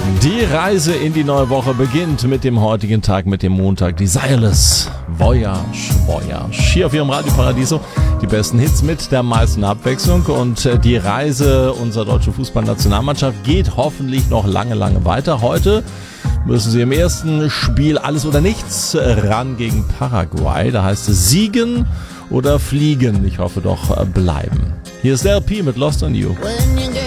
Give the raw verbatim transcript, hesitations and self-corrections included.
Die Reise in die neue Woche beginnt mit dem heutigen Tag, mit dem Montag. Desireless Voyage, Voyage. Hier auf Ihrem Radio Paradiso die besten Hits mit der meisten Abwechslung. Und die Reise unserer deutschen Fußballnationalmannschaft geht hoffentlich noch lange, lange weiter. Heute müssen sie im ersten Spiel alles oder nichts ran gegen Paraguay. Da heißt es siegen oder fliegen. Ich hoffe doch bleiben. Hier ist der L P mit Lost on You. When